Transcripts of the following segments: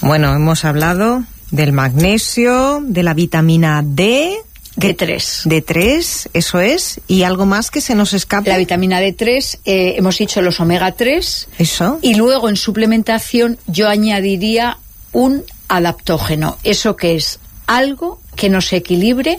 Bueno, hemos hablado del magnesio, de la vitamina D. D3. D3, eso es. ¿Y algo más que se nos escape? La vitamina D3, hemos dicho los omega 3. Eso. Y luego en suplementación yo añadiría un adaptógeno. ¿Eso qué es? Algo que nos equilibre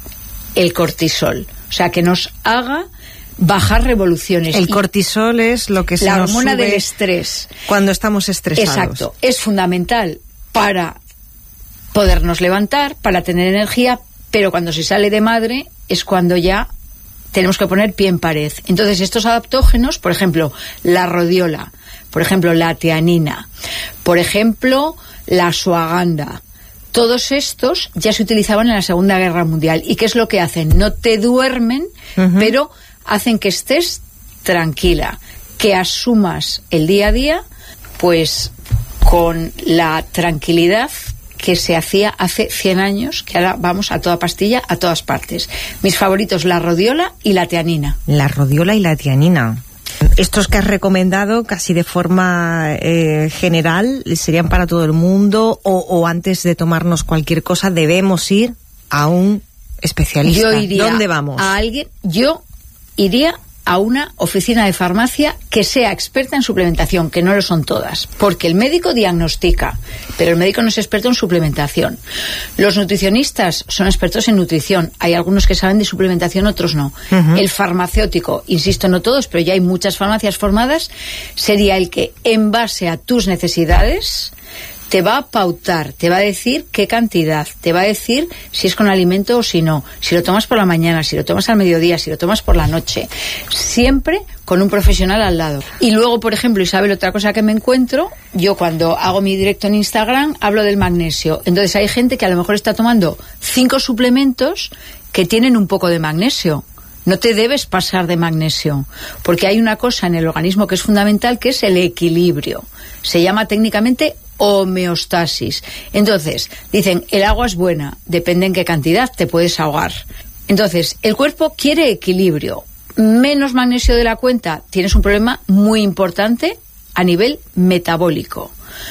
el cortisol. O sea, que nos haga bajar revoluciones. El cortisol es lo que se la nos hormona sube del estrés. Cuando estamos estresados. Exacto. Es fundamental para podernos levantar, para tener energía, pero cuando se sale de madre es cuando ya tenemos que poner pie en pared. Entonces estos adaptógenos, por ejemplo, la rodiola, por ejemplo, la tianina, por ejemplo, la ashwagandha, todos estos ya se utilizaban en la Segunda Guerra Mundial. ¿Y qué es lo que hacen? No te duermen, pero hacen que estés tranquila, que asumas el día a día, pues con la tranquilidad que se hacía hace 100 años, que ahora vamos a toda pastilla, a todas partes. Mis favoritos, la rodiola y la tianina. La rodiola y la tianina. Estos que has recomendado casi de forma general, ¿serían para todo el mundo o antes de tomarnos cualquier cosa debemos ir a un especialista? Yo iría ¿Dónde vamos? A alguien, yo iría a una oficina de farmacia que sea experta en suplementación, que no lo son todas, porque el médico diagnostica, pero el médico no es experto en suplementación. Los nutricionistas son expertos en nutrición, hay algunos que saben de suplementación, otros no. El farmacéutico, insisto, no todos, pero ya hay muchas farmacias formadas, sería el que, en base a tus necesidades, te va a pautar, te va a decir qué cantidad, te va a decir si es con alimento o si no, si lo tomas por la mañana, si lo tomas al mediodía, si lo tomas por la noche, siempre con un profesional al lado. Y luego, por ejemplo, Isabel, otra cosa que me encuentro, yo cuando hago mi directo en Instagram hablo del magnesio, entonces hay gente que a lo mejor está tomando 5 suplementos que tienen un poco de magnesio. No te debes pasar de magnesio, porque hay una cosa en el organismo que es fundamental, que es el equilibrio. Se llama técnicamente homeostasis. Entonces, dicen, el agua es buena, depende en qué cantidad, te puedes ahogar. Entonces, el cuerpo quiere equilibrio. Menos magnesio de la cuenta, tienes un problema muy importante a nivel metabólico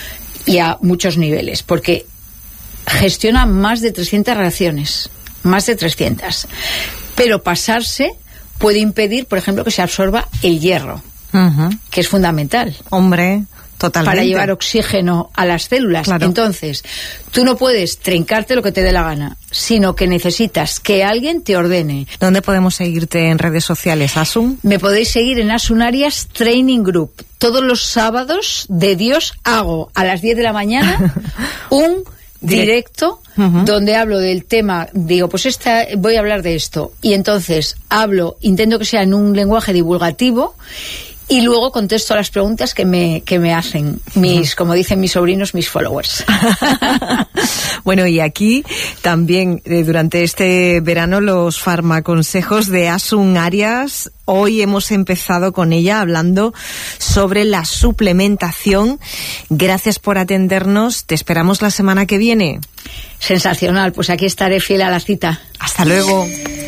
y a muchos niveles, porque gestiona más de 300 reacciones, más de 300. Pero pasarse puede impedir, por ejemplo, que se absorba el hierro, que es fundamental. Hombre, totalmente. Para llevar oxígeno a las células. Claro. Entonces, tú no puedes trincarte lo que te dé la gana, sino que necesitas que alguien te ordene. ¿Dónde podemos seguirte en redes sociales, Asun? Me podéis seguir en Asunarias Training Group. Todos los sábados de Dios hago a las 10 de la mañana un directo donde hablo del tema, digo, pues voy a hablar de esto, y entonces intento que sea en un lenguaje divulgativo y luego contesto a las preguntas que me hacen como dicen mis sobrinos, mis followers. Bueno, y aquí también durante este verano los farmaconsejos de Asun Arias. Hoy hemos empezado con ella hablando sobre la suplementación. Gracias por atendernos. Te esperamos la semana que viene. Sensacional, pues aquí estaré fiel a la cita. Hasta luego.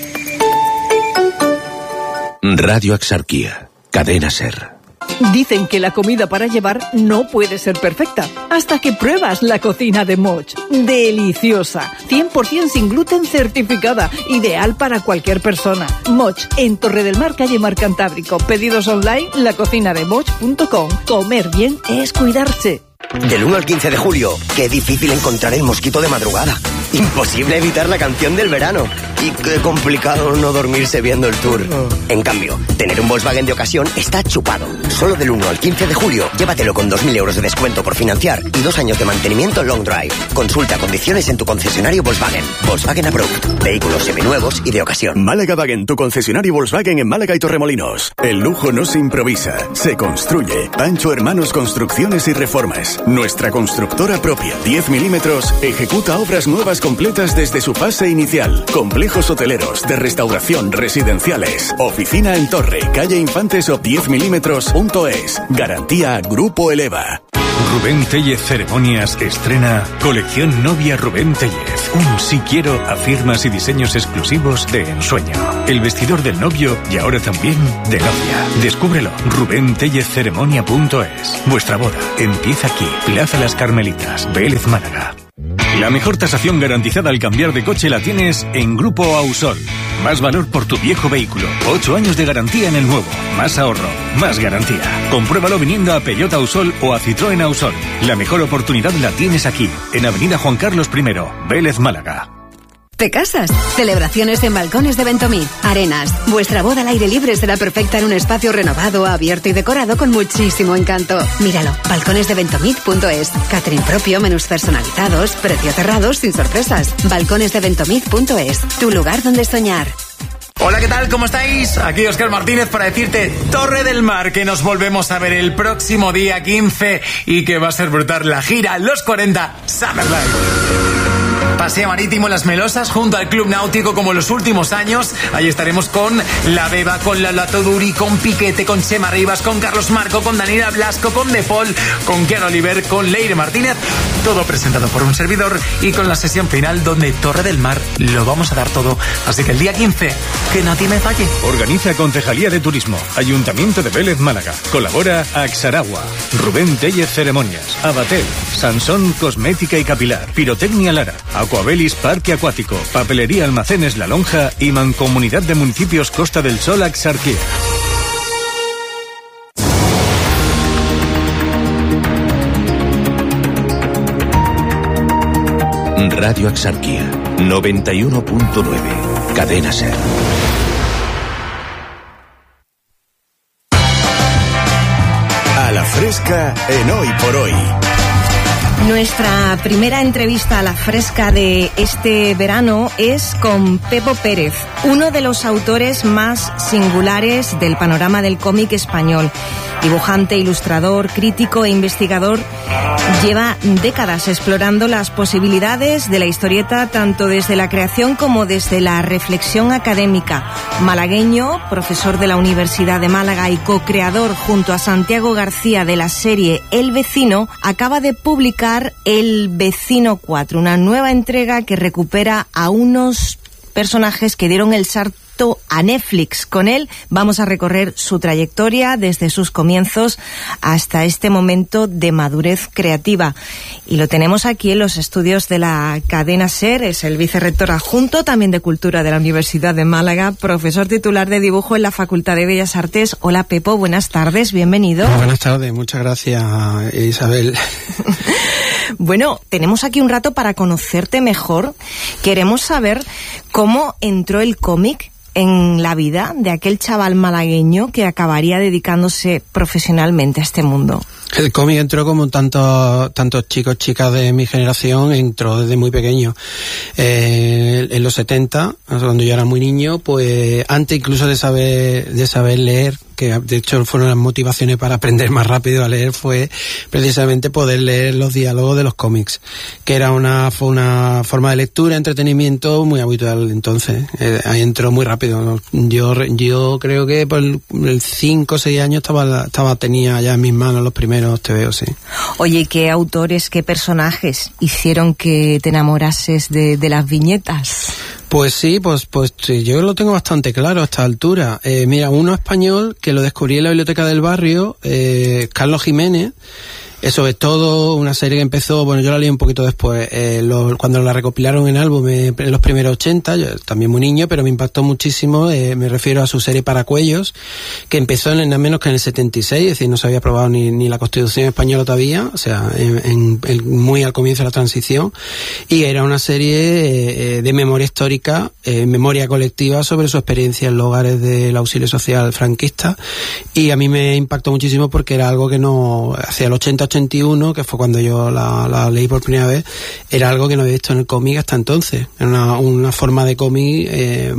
Radio Exarquía, cadena SER. Dicen que la comida para llevar no puede ser perfecta hasta que pruebas la cocina de Moch. Deliciosa, 100% sin gluten certificada, ideal para cualquier persona. Moch, en Torre del Mar, calle Mar Cantábrico. Pedidos online, lacocinademoch.com. Comer bien es cuidarse. Del 1 al 15 de julio, qué difícil encontrar el mosquito de madrugada. Imposible evitar la canción del verano. Y qué complicado no dormirse viendo el tour. En cambio, tener un Volkswagen de ocasión está chupado. Solo del 1 al 15 de julio, llévatelo con 2.000 euros de descuento por financiar y 2 años de mantenimiento long drive. Consulta condiciones en tu concesionario Volkswagen. Volkswagen Approved. Vehículos seminuevos y de ocasión. Málaga Wagen, tu concesionario Volkswagen en Málaga y Torremolinos. El lujo no se improvisa, se construye. Pancho Hermanos Construcciones y Reformas. Nuestra constructora propia, 10 milímetros, ejecuta obras nuevas completas desde su fase inicial. Complejos hoteleros, de restauración, residenciales. Oficina en Torre, calle Infantes o 10 milímetros.es. Garantía Grupo Eleva. Rubén Tellez Ceremonias estrena Colección Novia Rubén Tellez. Un sí quiero a firmas y diseños exclusivos de ensueño. El vestidor del novio y ahora también de novia. Descúbrelo. RubénTellezCeremonia.es. Vuestra boda empieza aquí. Plaza Las Carmelitas, Vélez, Málaga. La mejor tasación garantizada al cambiar de coche la tienes en Grupo Ausol. Más valor por tu viejo vehículo. 8 años de garantía en el nuevo. Más ahorro, más garantía. Compruébalo viniendo a Peugeot Ausol o a Citroën Ausol. La mejor oportunidad la tienes aquí, en Avenida Juan Carlos I, Vélez, Málaga. ¿Te casas? Celebraciones en Balcones de Ventomí. Arenas. Vuestra boda al aire libre será perfecta en un espacio renovado, abierto y decorado con muchísimo encanto. Míralo. balconesdeventomid.es. Catering propio, menús personalizados, precios cerrados sin sorpresas. balconesdeventomid.es. Tu lugar donde soñar. Hola, ¿qué tal? ¿Cómo estáis? Aquí Óscar Martínez para decirte Torre del Mar, que nos volvemos a ver el próximo día 15 y que va a ser brutal la gira Los 40 Summer Live. Paseo marítimo en Las Melosas junto al Club Náutico como en los últimos años. Ahí estaremos con La Beba, con Lala Toduri, con Piquete, con Chema Rivas, con Carlos Marco, con Daniela Blasco, con De Paul, con Keanu Oliver, con Leire Martínez. Todo presentado por un servidor y con la sesión final donde Torre del Mar lo vamos a dar todo. Así que el día 15, que nadie me falle. Organiza Concejalía de Turismo, Ayuntamiento de Vélez, Málaga. Colabora Axaragua, Rubén Tellez Ceremonias, Abatel, Sansón Cosmética y Capilar, Pirotecnia Lara, Aquabelis Parque Acuático, Papelería Almacenes La Lonja y Mancomunidad de Municipios Costa del Sol Axarquía. Radio Axarquía, 91.9, Cadena SER. A la fresca en Hoy por Hoy. Nuestra primera entrevista a la fresca de este verano es con Pepo Pérez, uno de los autores más singulares del panorama del cómic español. Dibujante, ilustrador, crítico e investigador, lleva décadas explorando las posibilidades de la historieta tanto desde la creación como desde la reflexión académica. Malagueño, profesor de la Universidad de Málaga y co-creador junto a Santiago García de la serie El Vecino, acaba de publicar El Vecino 4, una nueva entrega que recupera a unos personajes que dieron el salto a Netflix. Con él vamos a recorrer su trayectoria desde sus comienzos hasta este momento de madurez creativa. Y lo tenemos aquí en los estudios de la cadena SER. Es el vicerrector adjunto también de Cultura de la Universidad de Málaga, profesor titular de dibujo en la Facultad de Bellas Artes. Hola Pepo, buenas tardes, bienvenido. Buenas tardes, muchas gracias Isabel. Bueno, tenemos aquí un rato para conocerte mejor. Queremos saber cómo entró el cómic en la vida de aquel chaval malagueño que acabaría dedicándose profesionalmente a este mundo. El cómic entró como tantos chicos, chicas de mi generación, entró desde muy pequeño. En los 70, cuando yo era muy niño, pues antes incluso de saber leer, que de hecho fueron las motivaciones para aprender más rápido a leer, fue precisamente poder leer los diálogos de los cómics, que era fue una forma de lectura, entretenimiento muy habitual entonces. Ahí entró muy rápido. Yo creo que por el 5 o 6 años tenía ya en mis manos los primeros TVOs, sí. Oye, ¿qué autores, qué personajes hicieron que te enamorases de las viñetas? Pues sí, pues yo lo tengo bastante claro a esta altura. Mira, uno español que lo descubrí en la biblioteca del barrio, Carlos Jiménez. Sobre todo una serie que empezó, bueno, yo la leí un poquito después, cuando la recopilaron en álbumes en los primeros 80, yo también muy niño, pero me impactó muchísimo, me refiero a su serie Paracuellos, que empezó nada menos que en el 76, es decir, no se había aprobado ni la Constitución española todavía, o sea, muy al comienzo de la transición, y era una serie de memoria histórica, memoria colectiva sobre su experiencia en los hogares del auxilio social franquista, y a mí me impactó muchísimo porque era algo que no, hacia el 81, que fue cuando yo la leí por primera vez, era algo que no había visto en el cómic hasta entonces. Era una forma de cómic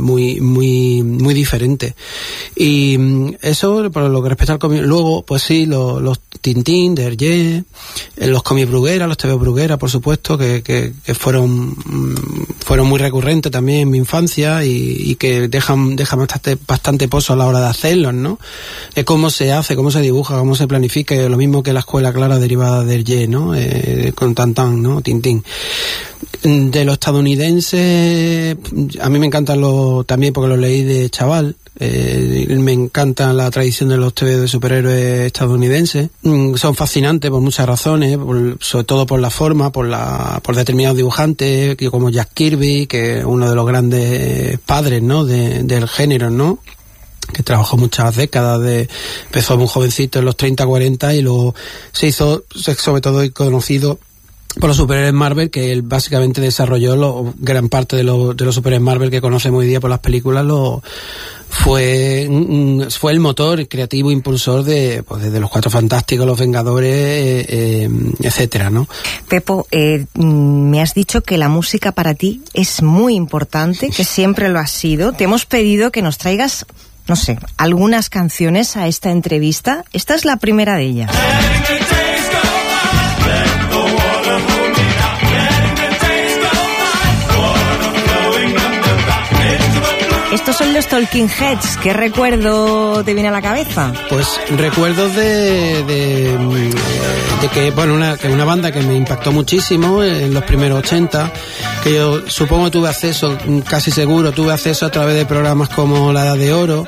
muy diferente. Y eso, por lo que respecta al cómic. Luego, pues sí, los Tintín, de Hergé, los cómics Bruguera, los TV Bruguera, por supuesto, que fueron muy recurrentes también en mi infancia y que dejan bastante pozo a la hora de hacerlos, ¿no? De cómo se hace, cómo se dibuja, cómo se planifica, lo mismo que la Escuela Clara palabra derivada del ye, ¿no? Con Tantan, ¿no? Tintín. De los estadounidenses, a mí me encantan también porque los leí de chaval. Me encanta la tradición de los TV de superhéroes estadounidenses. Son fascinantes por muchas razones, sobre todo por la forma, por determinados dibujantes, como Jack Kirby, que es uno de los grandes padres, ¿no? del género, ¿no? Que trabajó muchas décadas, empezó muy jovencito en los 30, 40 y luego se hizo sobre todo conocido por los superhéroes Marvel, que él básicamente desarrolló gran parte de los superhéroes Marvel que conocemos hoy día por las películas. Fue el motor creativo impulsor desde los Cuatro Fantásticos, los Vengadores, etcétera, ¿no? Pepo, me has dicho que la música para ti es muy importante, que siempre lo ha sido. Te hemos pedido que nos traigas, no sé, algunas canciones a esta entrevista. Esta es la primera de ellas. Estos son los Talking Heads. ¿Qué recuerdo te viene a la cabeza? Pues recuerdos de que, bueno, una banda que me impactó muchísimo en los primeros 80, que yo supongo tuve acceso, casi seguro tuve acceso a través de programas como La Edad de Oro,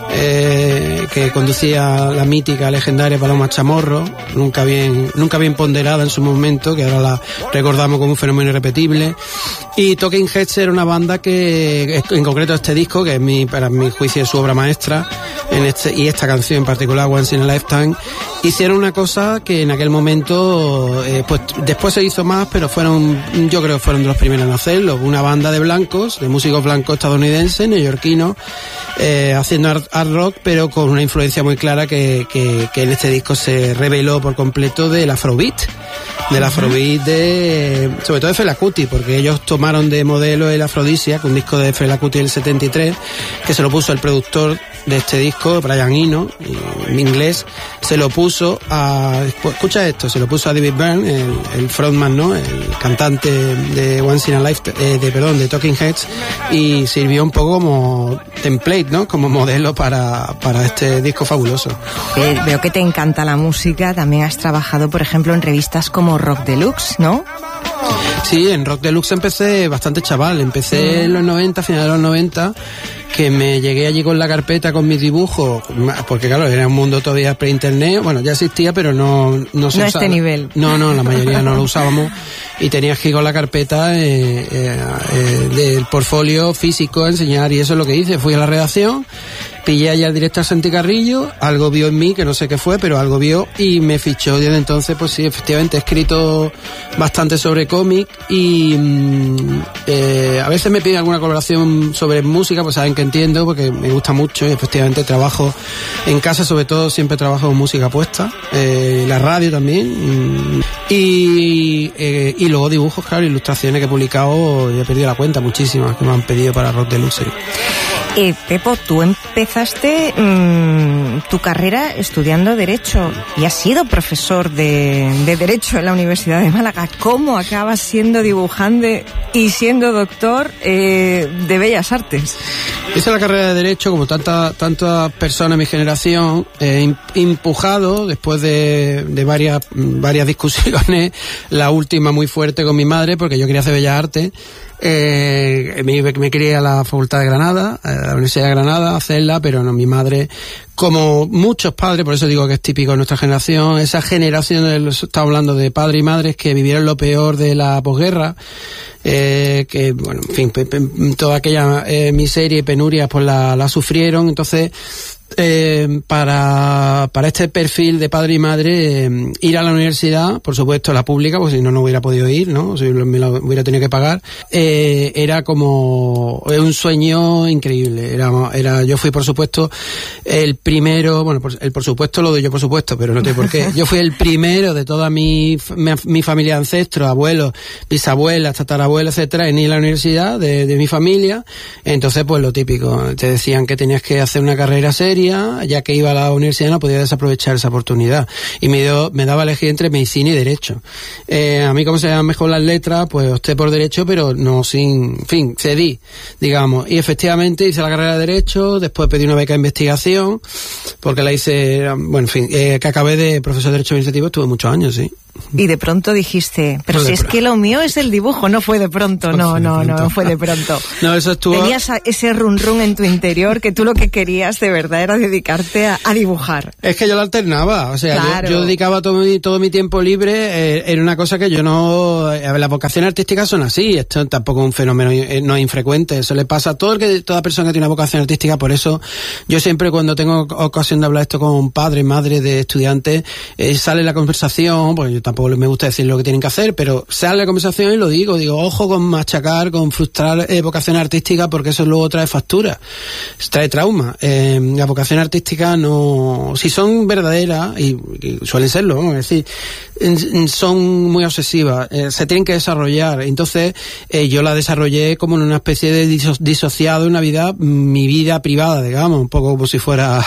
que conducía la mítica, legendaria Paloma Chamorro, nunca bien ponderada en su momento, que ahora la recordamos como un fenómeno irrepetible. Y Talking Heads era una banda que, en concreto este disco, que es para mi juicio es su obra maestra, y esta canción en particular, Once in a Lifetime, hicieron una cosa que en aquel momento, pues después se hizo más, pero yo creo que fueron de los primeros en hacerlo. Una banda de blancos, de músicos blancos estadounidenses, neoyorquinos, haciendo art rock, pero con una influencia muy clara que en este disco se reveló por completo del afrobeat, sobre todo de Fela Kuti, porque ellos tomaron de modelo el Aphrodisiac, un disco de Fela Kuti del 73, que se lo puso el productor de este disco, Brian Eno, en inglés, se lo puso escucha esto, se lo puso a David Byrne, el frontman, ¿no? El cantante de Once in a Lifetime, de Talking Heads, y sirvió un poco como template, ¿no? Como modelo para este disco fabuloso. Veo que te encanta la música, también has trabajado, por ejemplo, en revistas como Rock Deluxe, ¿no? Sí, en Rock Deluxe empecé bastante chaval, empecé en los 90, finales de los 90, que me llegué allí con la carpeta con mis dibujos, porque claro, era un mundo todavía pre-internet, bueno, ya existía, pero no se usaba. Este nivel. No, la mayoría no lo usábamos, y tenías que ir con la carpeta del portfolio físico a enseñar, y eso es lo que hice. Fui a la redacción, pillé allá al director Santi Carrillo, algo vio en mí, que no sé qué fue, pero algo vio, y me fichó. Desde entonces, pues sí, efectivamente he escrito bastante sobre cómic, y a veces me piden alguna colaboración sobre música, pues saben que entiendo, porque me gusta mucho, y efectivamente trabajo en casa, sobre todo siempre trabajo con música puesta, la radio también, y luego dibujos, claro, ilustraciones que he publicado, y he perdido la cuenta, muchísimas que me han pedido para Rock Deluxe. Pepo, tú empezaste tu carrera estudiando Derecho y has sido profesor de Derecho en la Universidad de Málaga. ¿Cómo acabas siendo dibujante y siendo doctor de Bellas Artes? Hice la carrera de Derecho, como tantas personas de mi generación, empujado después de varias discusiones, la última muy fuerte con mi madre, porque yo quería hacer Bellas Artes. Me quería ir a la Facultad de Granada, a la Universidad de Granada, a hacerla, pero no, mi madre, como muchos padres, por eso digo que es típico de nuestra generación, esa generación, estamos hablando de padres y madres que vivieron lo peor de la posguerra, que, bueno, en fin, toda aquella miseria y penuria pues la sufrieron. Entonces, para este perfil de padre y madre, ir a la universidad, por supuesto la pública, pues si no hubiera podido ir, ¿no? Si me lo hubiera tenido que pagar, era como un sueño increíble. Yo fui, por supuesto, el primero, bueno, por supuesto lo doy yo, por supuesto, pero no sé por qué. Yo fui el primero de toda mi familia de ancestros, abuelos, bisabuelas, tatarabuelas, etcétera, en ir a la universidad de mi familia. Entonces, pues lo típico, te decían que tenías que hacer una carrera seria, materia, ya que iba a la universidad no podía desaprovechar esa oportunidad. Y me daba a elegir entre medicina y derecho. A mí, como se llaman mejor las letras, pues opté por derecho, pero no cedí, digamos. Y efectivamente hice la carrera de derecho, después pedí una beca de investigación, porque la hice, que acabé de profesor de derecho administrativo, estuve muchos años, sí. Y de pronto dijiste, pero si es que lo mío es el dibujo, no fue de pronto, no fue de pronto. No, eso estuvo... Tenías ese run en tu interior que tú lo que querías de verdad era dedicarte a dibujar. Es que yo lo alternaba, o sea, claro. yo dedicaba todo mi tiempo libre, era una cosa que yo no... Las vocaciones artísticas son así, esto tampoco es un fenómeno no infrecuente, eso le pasa a toda persona que tiene una vocación artística, por eso yo siempre cuando tengo ocasión de hablar esto con padres, madres de estudiantes, sale la conversación, porque yo tampoco me gusta decir lo que tienen que hacer, pero sale la conversación y lo digo, ojo con machacar, con frustrar vocaciones artísticas, porque eso luego trae factura, trae trauma. La vocación artística no, si son verdaderas, y suelen serlo, vamos a decir, son muy obsesivas, se tienen que desarrollar. Entonces yo la desarrollé como en una especie de disociado de una vida, mi vida privada, digamos, un poco como si fuera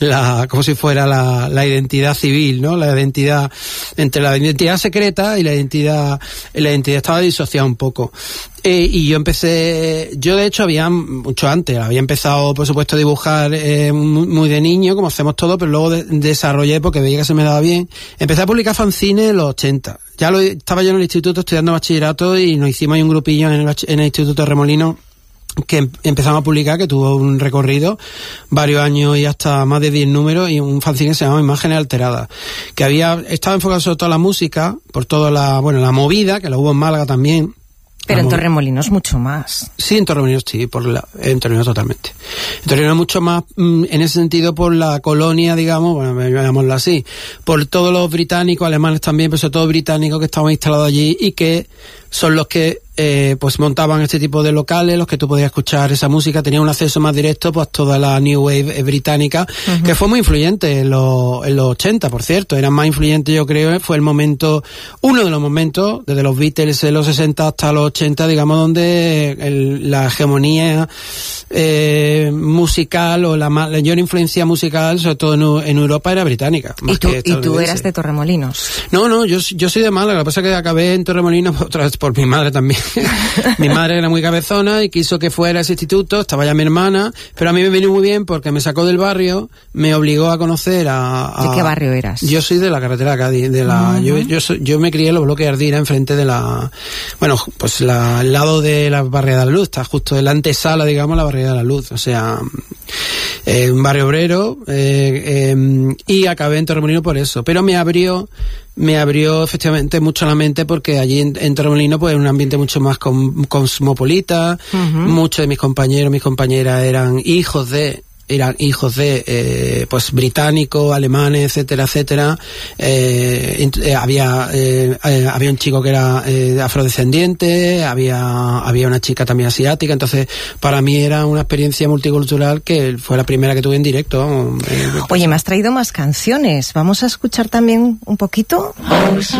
la identidad civil, ¿no? La identidad entre la identidad secreta y la identidad estaba disociada un poco. Y yo de hecho había mucho antes, había empezado por supuesto a dibujar muy de niño, como hacemos todos, pero luego desarrollé, porque veía que se me daba bien, empecé a publicar fanzines en los 80. Estaba yo en el instituto estudiando bachillerato y nos hicimos ahí un grupillo en el Instituto de Remolinos, que empezamos a publicar, que tuvo un recorrido varios años y hasta más de 10 números, y un fanzine que se llamaba Imágenes Alteradas, que estaba enfocado sobre todo a la música, por toda la movida, que la hubo en Málaga también. Pero en Torremolinos mucho más. Sí, en Torremolinos sí, en Torremolinos totalmente. En Torremolinos mucho más, en ese sentido, por la colonia, digamos, llamémoslo así, por todos los británicos, alemanes también, pero sobre todo británicos que estaban instalados allí y que son los que pues montaban este tipo de locales, los que tú podías escuchar esa música, tenían un acceso más directo pues toda la New Wave británica, que fue muy influyente en los 80, por cierto, era más influyente, yo creo, fue uno de los momentos, desde los Beatles en los 60 hasta los 80, digamos, donde la hegemonía musical o la mayor influencia musical, sobre todo en Europa, era británica. ¿Y tú eras de Torremolinos? No, yo soy de Málaga, lo que pasa es que acabé en Torremolinos otra vez por mi madre también. Mi madre era muy cabezona y quiso que fuera a ese instituto, estaba ya mi hermana, pero a mí me vino muy bien porque me sacó del barrio, me obligó a conocer ¿De qué barrio eras? Yo soy de la carretera de Cádiz, yo me crié en los bloques de Ardira, enfrente de al lado de la Barriada de la Luz, está justo en la antesala, digamos, la Barriada de la Luz, o sea, un barrio obrero, y acabé en Torremolinos por eso, pero me abrió efectivamente mucho la mente, porque allí en Torremolinos pues era un ambiente mucho más cosmopolita. Muchos de mis compañeros, mis compañeras eran hijos de pues británicos, alemanes, etcétera. Había un chico que era afrodescendiente, había una chica también asiática, entonces para mí era una experiencia multicultural que fue la primera que tuve en directo. Oye, me has traído más canciones, vamos a escuchar también un poquito.